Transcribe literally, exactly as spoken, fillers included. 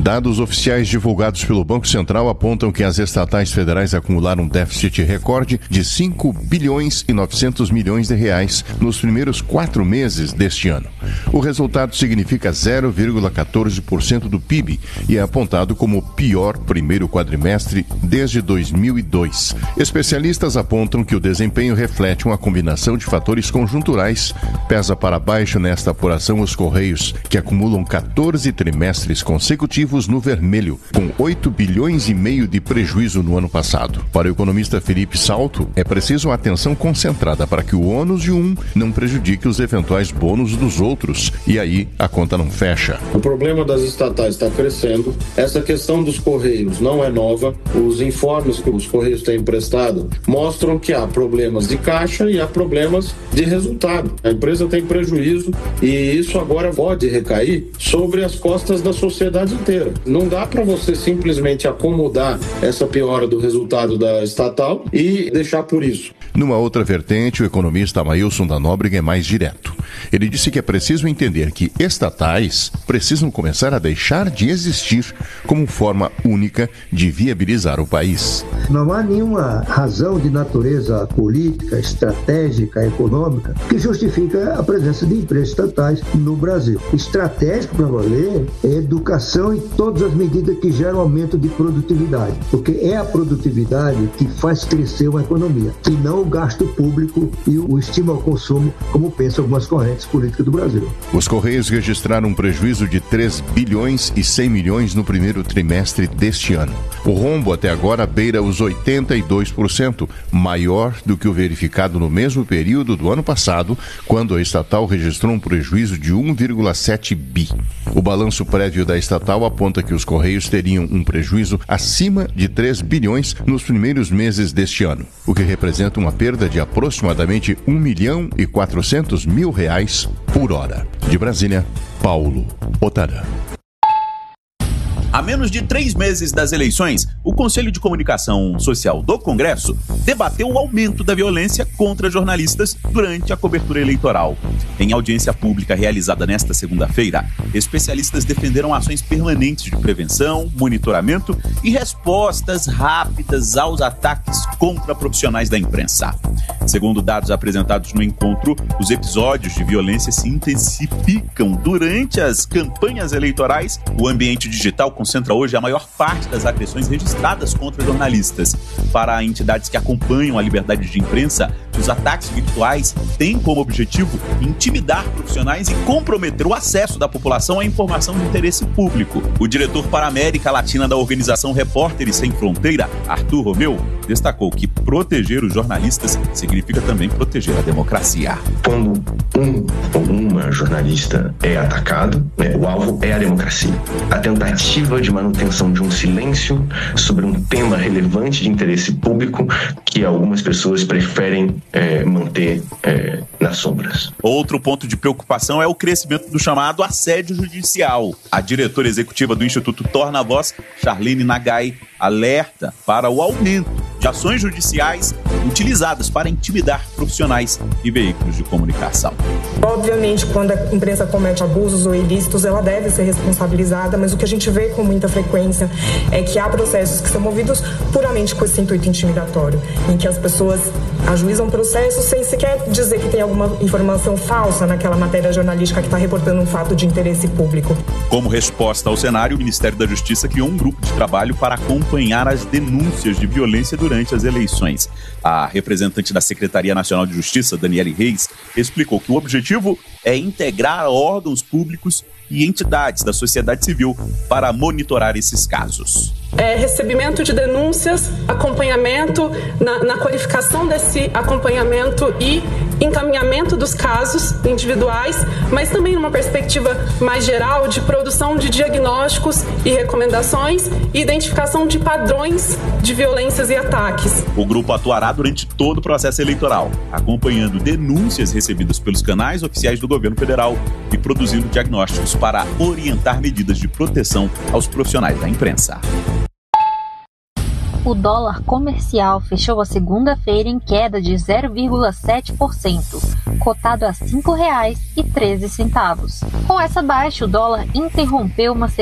Dados oficiais divulgados pelo Banco Central apontam que as estatais federais acumularam um déficit recorde de cinco bilhões e novecentos milhões de reais nos primeiros quatro meses deste ano. O resultado significa zero vírgula quatorze por cento do P I B e é apontado como o pior primeiro quadrimestre desde dois mil e dois. Especialistas apontam que o desempenho reflete uma combinação de fatores conjunturais. Pesa para baixo nesta apuração os Correios, que acumulam quatorze trimestres consecutivos no vermelho, com oito bilhões e meio de prejuízo no ano passado. Para o economista Felipe Salto, é preciso uma atenção concentrada para que o ônus de um não prejudique os eventuais bônus dos outros, e aí a conta não fecha. O problema das estatais está crescendo, essa questão dos Correios não é nova, os informes que os Correios têm prestado mostram que há problemas de caixa e há problemas de resultado. A empresa tem prejuízo e isso agora pode recair sobre as costas da sociedade inteira. Não dá para você simplesmente acomodar essa piora do resultado da estatal e deixar por isso. Numa outra vertente, o economista Amailson da Nóbrega é mais direto. Ele disse que é preciso entender que estatais precisam começar a deixar de existir como forma única de viabilizar o país. Não há nenhuma razão de natureza política, estratégica, econômica que justifica a presença de empresas estatais no Brasil. Estratégico para valer é educação e todas as medidas que geram aumento de produtividade, porque é a produtividade que faz crescer uma economia, e não o gasto público e o estímulo ao consumo, como pensam algumas correntes políticas do Brasil. Os Correios registraram um prejuízo de três bilhões e cem milhões no primeiro trimestre deste ano. O rombo até agora beira os oitenta e dois por cento, maior do que o verificado no mesmo período do ano passado, quando a estatal registrou um prejuízo de um vírgula sete bi. O balanço prévio da estatal aponta que os Correios teriam um prejuízo acima de três bilhões nos primeiros meses deste ano, o que representa uma perda de aproximadamente um milhão e quatrocentos mil reais por hora. De Brasília, Paulo Otarã. A menos de três meses das eleições, o Conselho de Comunicação Social do Congresso debateu o aumento da violência contra jornalistas durante a cobertura eleitoral. Em audiência pública realizada nesta segunda-feira, especialistas defenderam ações permanentes de prevenção, monitoramento e respostas rápidas aos ataques contra profissionais da imprensa. Segundo dados apresentados no encontro, os episódios de violência se intensificam durante as campanhas eleitorais. O ambiente digital concentra hoje a maior parte das agressões registradas contra jornalistas. Para entidades que acompanham a liberdade de imprensa, os ataques virtuais têm como objetivo intimidar profissionais e comprometer o acesso da população à informação de interesse público. O diretor para a América Latina da organização Repórteres Sem Fronteira, Arthur Romeu, destacou que proteger os jornalistas significa também proteger a democracia. Quando um ou uma jornalista é atacado, né, o alvo é a democracia. A tentativa de manutenção de um silêncio sobre um tema relevante de interesse público que algumas pessoas preferem é, manter é, nas sombras. Outro ponto de preocupação é o crescimento do chamado assédio judicial. A diretora executiva do Instituto Torna a Voz, Charlene Nagai, alerta para o aumento de ações judiciais utilizadas para intimidar profissionais e veículos de comunicação. Obviamente, quando a imprensa comete abusos ou ilícitos, ela deve ser responsabilizada, mas o que a gente vê com muita frequência é que há processos que são movidos puramente com esse intuito intimidatório, em que as pessoas ajuizam processos sem sequer dizer que tem alguma informação falsa naquela matéria jornalística que está reportando um fato de interesse público. Como resposta ao cenário, o Ministério da Justiça criou um grupo de trabalho para acompanhar as denúncias de violência durante as eleições. A representante da Secretaria Nacional de Justiça, Daniele Reis, explicou que o objetivo é integrar órgãos públicos e entidades da sociedade civil para monitorar esses casos. É, recebimento de denúncias, acompanhamento na, na qualificação desse acompanhamento e encaminhamento dos casos individuais, mas também numa perspectiva mais geral de produção de diagnósticos e recomendações e identificação de padrões de violências e ataques. O grupo atuará durante todo o processo eleitoral, acompanhando denúncias recebidas pelos canais oficiais do governo federal e produzindo diagnósticos para orientar medidas de proteção aos profissionais da imprensa. O dólar comercial fechou a segunda-feira em queda de zero vírgula sete por cento, cotado a cinco reais e treze centavos. Com essa baixa, o dólar interrompeu uma